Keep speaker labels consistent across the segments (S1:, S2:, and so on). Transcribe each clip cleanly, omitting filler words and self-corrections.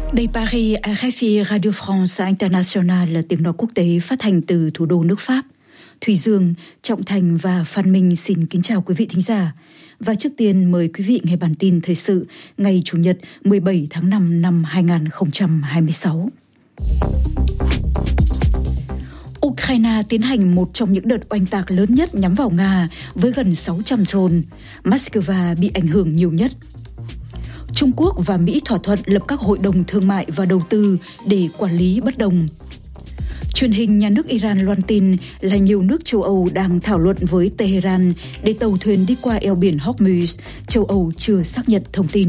S1: Đây Paris, RFI Radio France International, tiếng nói quốc tế phát hành từ thủ đô nước Pháp. Thùy Dương, Trọng Thành và Phan Minh xin kính chào quý vị thính giả. Và trước tiên mời quý vị nghe bản tin thời sự ngày Chủ nhật 17 tháng 5 năm 2026. Ukraine tiến hành một trong những đợt oanh tạc lớn nhất nhắm vào Nga với gần 600 drone. Moscow bị ảnh hưởng nhiều nhất. Trung Quốc và Mỹ thỏa thuận lập các hội đồng thương mại và đầu tư để quản lý bất đồng. Truyền hình nhà nước Iran loan tin là nhiều nước châu Âu đang thảo luận với Tehran để tàu thuyền đi qua eo biển Hormuz. Châu Âu chưa xác nhận thông tin.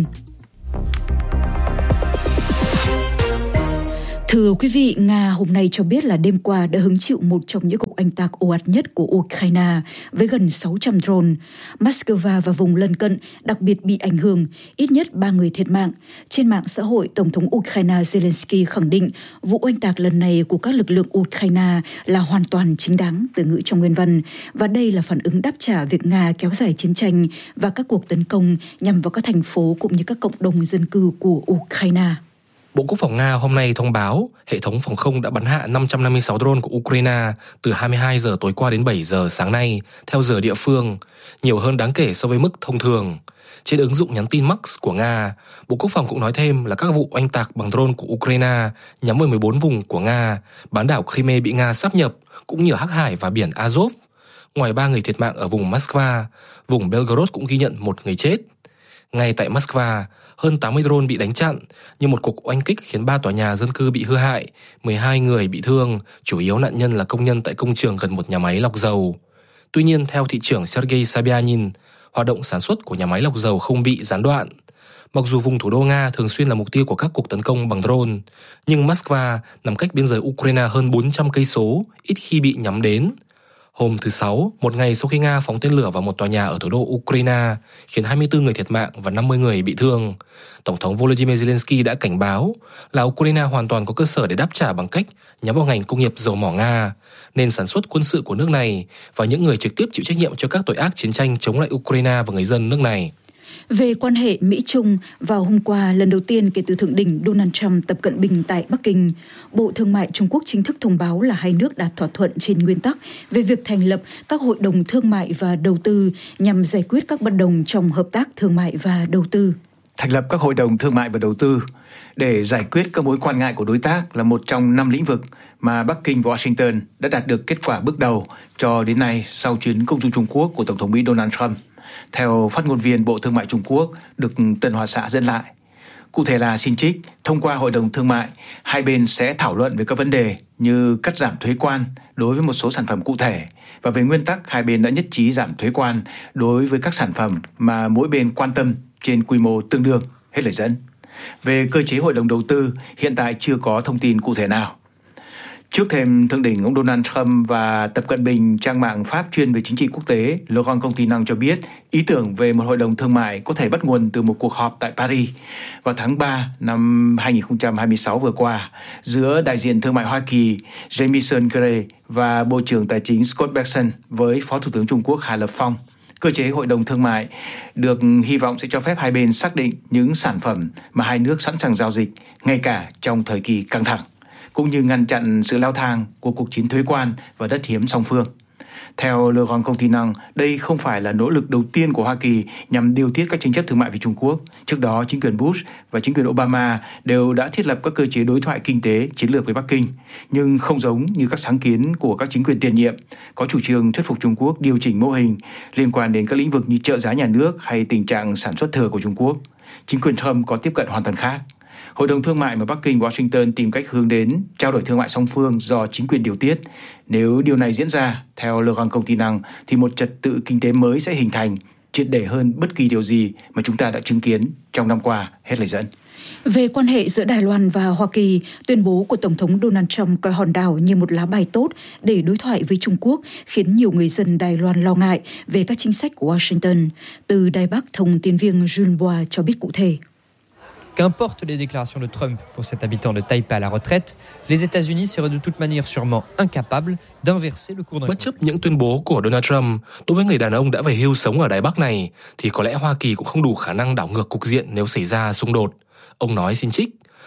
S1: Thưa quý vị, Nga hôm nay cho biết là đêm qua đã hứng chịu một trong những cuộc oanh tạc ồ ạt nhất của Ukraine với gần 600 drone. Moscow và vùng lân cận đặc biệt bị ảnh hưởng, ít nhất 3 người thiệt mạng. Trên mạng xã hội, Tổng thống Ukraine Zelensky khẳng định vụ oanh tạc lần này của các lực lượng Ukraine là hoàn toàn chính đáng, từ ngữ trong nguyên văn. Và đây là phản ứng đáp trả việc Nga kéo dài chiến tranh và các cuộc tấn công nhằm vào các thành phố cũng như các cộng đồng dân cư của Ukraine.
S2: Bộ Quốc phòng Nga hôm nay thông báo hệ thống phòng không đã bắn hạ 556 drone của Ukraine từ 22 giờ tối qua đến 7 giờ sáng nay, theo giờ địa phương, nhiều hơn đáng kể so với mức thông thường. Trên ứng dụng nhắn tin Max của Nga, Bộ Quốc phòng cũng nói thêm là các vụ oanh tạc bằng drone của Ukraine nhắm vào 14 vùng của Nga, bán đảo Crimea bị Nga sáp nhập, cũng như Hắc Hải và biển Azov. Ngoài 3 người thiệt mạng ở vùng Moscow, vùng Belgorod cũng ghi nhận 1 người chết. Ngay tại Moscow, hơn 80 drone bị đánh chặn, nhưng một cuộc oanh kích khiến 3 tòa nhà dân cư bị hư hại, 12 người bị thương, chủ yếu nạn nhân là công nhân tại công trường gần một nhà máy lọc dầu. Tuy nhiên, theo thị trưởng Sergei Sobyanin, hoạt động sản xuất của nhà máy lọc dầu không bị gián đoạn. Mặc dù vùng thủ đô Nga thường xuyên là mục tiêu của các cuộc tấn công bằng drone, nhưng Moscow nằm cách biên giới Ukraine hơn 400 cây số, ít khi bị nhắm đến. Hôm thứ Sáu, một ngày sau khi Nga phóng tên lửa vào một tòa nhà ở thủ đô Ukraine, khiến 24 người thiệt mạng và 50 người bị thương, Tổng thống Volodymyr Zelensky đã cảnh báo là Ukraine hoàn toàn có cơ sở để đáp trả bằng cách nhắm vào ngành công nghiệp dầu mỏ Nga, nền sản xuất quân sự của nước này và những người trực tiếp chịu trách nhiệm cho các tội ác chiến tranh chống lại Ukraine và người dân nước này.
S1: Về quan hệ Mỹ-Trung, vào hôm qua, lần đầu tiên kể từ thượng đỉnh Donald Trump tập cận Bình tại Bắc Kinh, Bộ Thương mại Trung Quốc chính thức thông báo là hai nước đạt thỏa thuận trên nguyên tắc về việc thành lập các hội đồng thương mại và đầu tư nhằm giải quyết các bất đồng trong hợp tác thương mại và đầu tư.
S3: Thành lập các hội đồng thương mại và đầu tư để giải quyết các mối quan ngại của đối tác là một trong 5 lĩnh vực mà Bắc Kinh và Washington đã đạt được kết quả bước đầu cho đến nay sau chuyến công du Trung Quốc của Tổng thống Mỹ Donald Trump. Theo phát ngôn viên Bộ Thương mại Trung Quốc được Tân Hoa Xã dẫn lại. Cụ thể là xin trích, thông qua Hội đồng Thương mại, hai bên sẽ thảo luận về các vấn đề như cắt giảm thuế quan đối với một số sản phẩm cụ thể, và về nguyên tắc hai bên đã nhất trí giảm thuế quan đối với các sản phẩm mà mỗi bên quan tâm trên quy mô tương đương, hết lời dẫn. Về cơ chế hội đồng đầu tư, hiện tại chưa có thông tin cụ thể nào. Trước thềm thượng đỉnh, ông Donald Trump và Tập Cận Bình, trang mạng Pháp chuyên về chính trị quốc tế Le Grand Continent cho biết ý tưởng về một hội đồng thương mại có thể bắt nguồn từ một cuộc họp tại Paris vào tháng 3 năm 2026 vừa qua giữa đại diện thương mại Hoa Kỳ Jamieson Gray và Bộ trưởng Tài chính Scott Bessent với Phó Thủ tướng Trung Quốc Hà Lập Phong. Cơ chế hội đồng thương mại được hy vọng sẽ cho phép hai bên xác định những sản phẩm mà hai nước sẵn sàng giao dịch ngay cả trong thời kỳ căng thẳng, cũng như ngăn chặn sự leo thang của cuộc chiến thuế quan và đất hiếm song phương. Theo Le Grand Continent, đây không phải là nỗ lực đầu tiên của Hoa Kỳ nhằm điều tiết các tranh chấp thương mại với Trung Quốc. Trước đó, chính quyền Bush và chính quyền Obama đều đã thiết lập các cơ chế đối thoại kinh tế, chiến lược với Bắc Kinh, nhưng không giống như các sáng kiến của các chính quyền tiền nhiệm, có chủ trương thuyết phục Trung Quốc điều chỉnh mô hình liên quan đến các lĩnh vực như trợ giá nhà nước hay tình trạng sản xuất thừa của Trung Quốc. Chính quyền Trump có tiếp cận hoàn toàn khác. Hội đồng thương mại mà Bắc Kinh và Washington tìm cách hướng đến trao đổi thương mại song phương do chính quyền điều tiết. Nếu điều này diễn ra, theo Le Grand Continent, thì một trật tự kinh tế mới sẽ hình thành, triệt để hơn bất kỳ điều gì mà chúng ta đã chứng kiến trong năm qua, hết lời dẫn.
S1: Về quan hệ giữa Đài Loan và Hoa Kỳ, tuyên bố của Tổng thống Donald Trump coi hòn đảo như một lá bài tốt để đối thoại với Trung Quốc khiến nhiều người dân Đài Loan lo ngại về các chính sách của Washington. Từ Đài Bắc, thông tin viên Jules Bois cho biết cụ thể.
S4: Qu'importe les déclarations de Trump pour cet habitant de Taipei à la retraite, les États-Unis seraient de toute manière sûrement incapables d'inverser le cours d'un.
S2: Bất chấp những tuyên bố của Donald Trump đối với người đàn ông đã về hưu sống ở Đài Bắc này, thì có lẽ Hoa Kỳ cũng không đủ khả năng đảo ngược cục diện nếu xảy ra xung đột. Ông nói xin trích,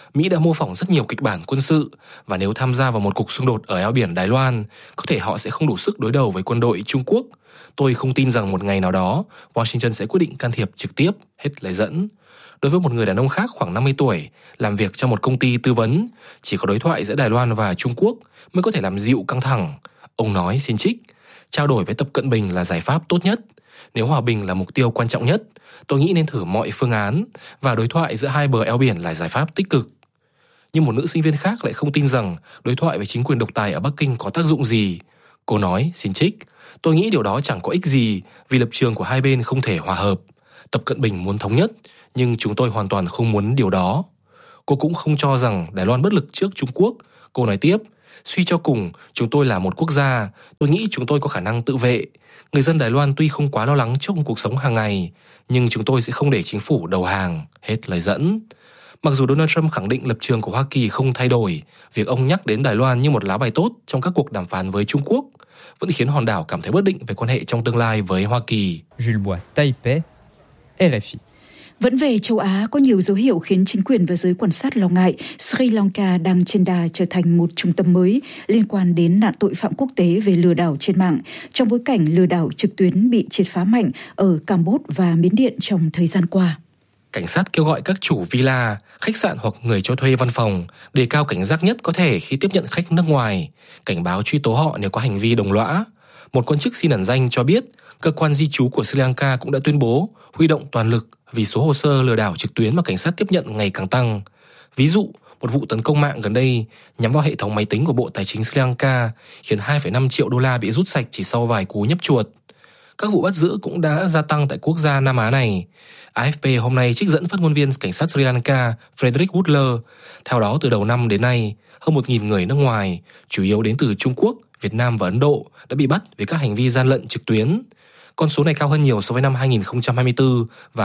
S2: Mỹ đã mô phỏng rất nhiều kịch bản quân sự và nếu tham gia vào một cuộc xung đột ở eo biển Đài Loan, có thể họ sẽ không đủ sức đối đầu với quân đội Trung Quốc. Tôi không tin rằng một ngày nào đó Washington sẽ quyết định can thiệp trực tiếp, hết lời dẫn. Đối với một người đàn ông khác khoảng 50 tuổi, làm việc trong một công ty tư vấn, chỉ có đối thoại giữa Đài Loan và Trung Quốc mới có thể làm dịu căng thẳng. Ông nói xin trích, trao đổi với Tập Cận Bình là giải pháp tốt nhất. Nếu hòa bình là mục tiêu quan trọng nhất, tôi nghĩ nên thử mọi phương án và đối thoại giữa hai bờ eo biển là giải pháp tích cực. Nhưng một nữ sinh viên khác lại không tin rằng đối thoại với chính quyền độc tài ở Bắc Kinh có tác dụng gì. Cô nói, xin trích, tôi nghĩ điều đó chẳng có ích gì vì lập trường của hai bên không thể hòa hợp. Tập Cận Bình muốn thống nhất, nhưng chúng tôi hoàn toàn không muốn điều đó. Cô cũng không cho rằng Đài Loan bất lực trước Trung Quốc. Cô nói tiếp, suy cho cùng, chúng tôi là một quốc gia, tôi nghĩ chúng tôi có khả năng tự vệ. Người dân Đài Loan tuy không quá lo lắng trong cuộc sống hàng ngày, nhưng chúng tôi sẽ không để chính phủ đầu hàng, hết lời dẫn. Mặc dù Donald Trump khẳng định lập trường của Hoa Kỳ không thay đổi, việc ông nhắc đến Đài Loan như một lá bài tốt trong các cuộc đàm phán với Trung Quốc vẫn khiến hòn đảo cảm thấy bất định về quan hệ trong tương lai với Hoa Kỳ.
S4: Jules Bois, Taipei, RFI.
S1: Vẫn về châu Á, có nhiều dấu hiệu khiến chính quyền và giới quan sát lo ngại Sri Lanka đang trên đà trở thành một trung tâm mới liên quan đến nạn tội phạm quốc tế về lừa đảo trên mạng, trong bối cảnh lừa đảo trực tuyến bị triệt phá mạnh ở Campuchia và Miến Điện trong thời gian qua.
S2: Cảnh sát kêu gọi các chủ villa, khách sạn hoặc người cho thuê văn phòng đề cao cảnh giác nhất có thể khi tiếp nhận khách nước ngoài, cảnh báo truy tố họ nếu có hành vi đồng lõa. Một quan chức xin ẩn danh cho biết, cơ quan di trú của Sri Lanka cũng đã tuyên bố huy động toàn lực vì số hồ sơ lừa đảo trực tuyến mà cảnh sát tiếp nhận ngày càng tăng. Ví dụ, một vụ tấn công mạng gần đây nhắm vào hệ thống máy tính của Bộ Tài chính Sri Lanka khiến 2,5 triệu đô la bị rút sạch chỉ sau vài cú nhấp chuột. Các vụ bắt giữ cũng đã gia tăng tại quốc gia Nam Á này. AFP hôm nay trích dẫn phát ngôn viên cảnh sát Sri Lanka Frederick Woodler. Theo đó, từ đầu năm đến nay, hơn 1.000 người nước ngoài, chủ yếu đến từ Trung Quốc, Việt Nam và Ấn Độ, đã bị bắt vì các hành vi gian lận trực tuyến. Con số này cao hơn nhiều so với năm 2024 và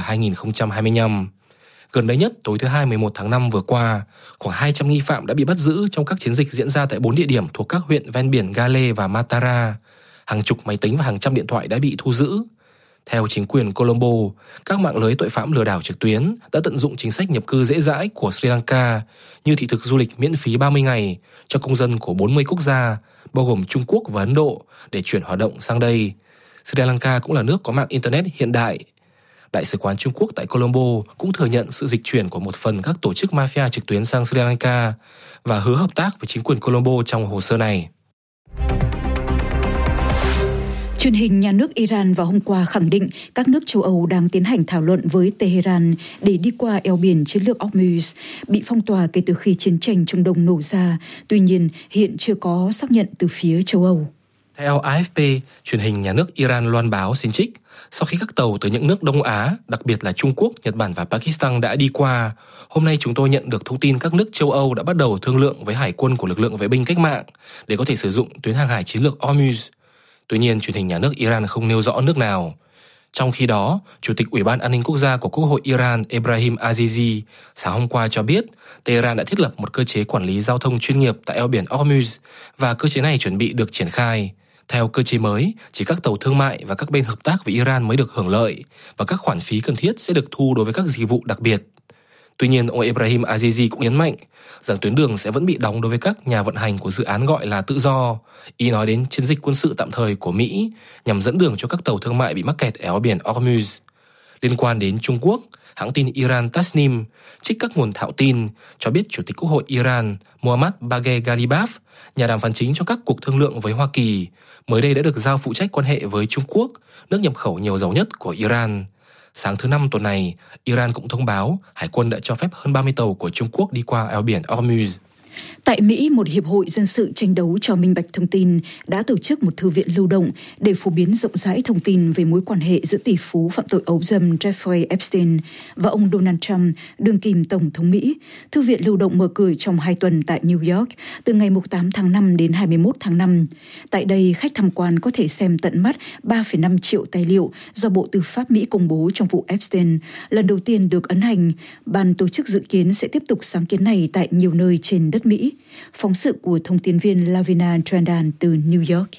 S2: 2025. Gần đây nhất, tối thứ Hai 11 tháng 5 vừa qua, khoảng 200 nghi phạm đã bị bắt giữ trong các chiến dịch diễn ra tại 4 địa điểm thuộc các huyện ven biển Gale và Matara. Hàng chục máy tính và hàng trăm điện thoại đã bị thu giữ. Theo chính quyền Colombo, các mạng lưới tội phạm lừa đảo trực tuyến đã tận dụng chính sách nhập cư dễ dãi của Sri Lanka như thị thực du lịch miễn phí 30 ngày cho công dân của 40 quốc gia, bao gồm Trung Quốc và Ấn Độ, để chuyển hoạt động sang đây. Sri Lanka cũng là nước có mạng Internet hiện đại. Đại sứ quán Trung Quốc tại Colombo cũng thừa nhận sự dịch chuyển của một phần các tổ chức mafia trực tuyến sang Sri Lanka và hứa hợp tác với chính quyền Colombo trong hồ sơ này.
S1: Truyền hình nhà nước Iran vào hôm qua khẳng định các nước châu Âu đang tiến hành thảo luận với Tehran để đi qua eo biển chiến lược Hormuz, bị phong tỏa kể từ khi chiến tranh Trung Đông nổ ra. Tuy nhiên, hiện chưa có xác nhận từ phía châu Âu.
S2: Theo AFP, truyền hình nhà nước Iran loan báo xin trích, sau khi các tàu từ những nước Đông Á, đặc biệt là Trung Quốc, Nhật Bản và Pakistan đã đi qua, hôm nay chúng tôi nhận được thông tin các nước châu Âu đã bắt đầu thương lượng với hải quân của lực lượng vệ binh cách mạng để có thể sử dụng tuyến hàng hải chiến lược Hormuz. Tuy nhiên, truyền hình nhà nước Iran không nêu rõ nước nào. Trong khi đó, Chủ tịch Ủy ban An ninh Quốc gia của Quốc hội Iran Ebrahim Azizi sáng hôm qua cho biết Tehran đã thiết lập một cơ chế quản lý giao thông chuyên nghiệp tại eo biển Hormuz và cơ chế này chuẩn bị được triển khai. Theo cơ chế mới, chỉ các tàu thương mại và các bên hợp tác với Iran mới được hưởng lợi và các khoản phí cần thiết sẽ được thu đối với các dịch vụ đặc biệt. Tuy nhiên, ông Ebrahim Azizi cũng nhấn mạnh rằng tuyến đường sẽ vẫn bị đóng đối với các nhà vận hành của dự án gọi là tự do. Ý nói đến chiến dịch quân sự tạm thời của Mỹ nhằm dẫn đường cho các tàu thương mại bị mắc kẹt ở eo biển Hormuz. Liên quan đến Trung Quốc, hãng tin Iran Tasnim trích các nguồn thạo tin cho biết Chủ tịch Quốc hội Iran Mohammad Bagher Ghalibaf, nhà đàm phán chính trong các cuộc thương lượng với Hoa Kỳ, mới đây đã được giao phụ trách quan hệ với Trung Quốc, nước nhập khẩu nhiều dầu nhất của Iran. Sáng thứ Năm tuần này, Iran cũng thông báo hải quân đã cho phép hơn 30 tàu của Trung Quốc đi qua eo biển Hormuz.
S1: Tại Mỹ, một hiệp hội dân sự tranh đấu cho minh bạch thông tin đã tổ chức một thư viện lưu động để phổ biến rộng rãi thông tin về mối quan hệ giữa tỷ phú phạm tội ấu dâm Jeffrey Epstein và ông Donald Trump, đương kim Tổng thống Mỹ. Thư viện lưu động mở cửa trong 2 tuần tại New York, từ ngày 8 tháng 5 đến 21 tháng 5. Tại đây, khách tham quan có thể xem tận mắt 3,5 triệu tài liệu do Bộ Tư pháp Mỹ công bố trong vụ Epstein, lần đầu tiên được ấn hành. Ban tổ chức dự kiến sẽ tiếp tục sáng kiến này tại nhiều nơi trên đất Mỹ. Phóng sự của thông tin viên Lavina Trandan từ New York.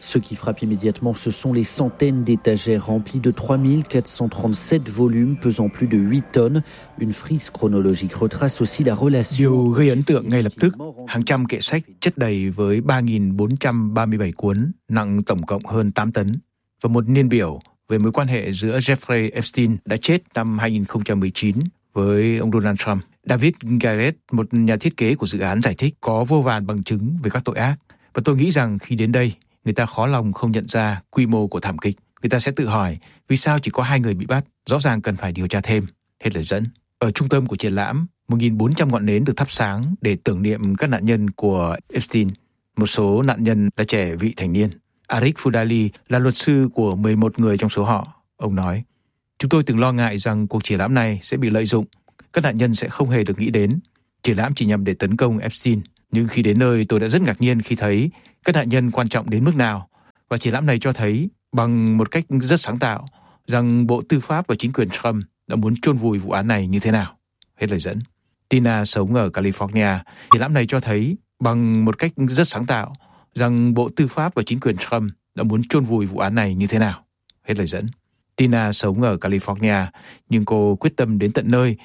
S5: Ce qui frappe immédiatement, ce sont les centaines d'étagères remplies de 3437 volumes pesant plus de 8 tonnes. Une frise chronologique retrace aussi la relation.
S3: Điều gây ấn tượng ngay lập tức, hàng trăm kệ sách chất đầy với 3.437 cuốn, nặng tổng cộng hơn 8 tấn, và một niên biểu về mối quan hệ giữa Jeffrey Epstein đã chết năm 2019 với ông Donald Trump. David Garrett, một nhà thiết kế của dự án, giải thích có vô vàn bằng chứng về các tội ác. Và tôi nghĩ rằng khi đến đây, người ta khó lòng không nhận ra quy mô của thảm kịch. Người ta sẽ tự hỏi vì sao chỉ có 2 người bị bắt, rõ ràng cần phải điều tra thêm. Hết lời dẫn. Ở trung tâm của triển lãm, 1.400 ngọn nến được thắp sáng để tưởng niệm các nạn nhân của Epstein. Một số nạn nhân là trẻ vị thành niên. Arik Fudali là luật sư của 11 người trong số họ. Ông nói, chúng tôi từng lo ngại rằng cuộc triển lãm này sẽ bị lợi dụng. Các nạn nhân sẽ không hề được nghĩ đến. Triển lãm chỉ nhằm để tấn công Epstein. Nhưng khi đến nơi, tôi đã rất ngạc nhiên khi thấy các nạn nhân quan trọng đến mức nào. Và triển lãm này cho thấy bằng một cách rất sáng tạo rằng Bộ Tư pháp và chính quyền Trump đã muốn chôn vùi vụ án này như thế nào. Hết lời dẫn. Tina sống ở California. Triển lãm này cho thấy bằng một cách rất sáng tạo rằng Bộ Tư pháp và chính quyền Trump đã muốn chôn vùi vụ án này như thế nào. Hết lời dẫn. Tina sống ở California, nhưng cô quyết tâm đến tận nơi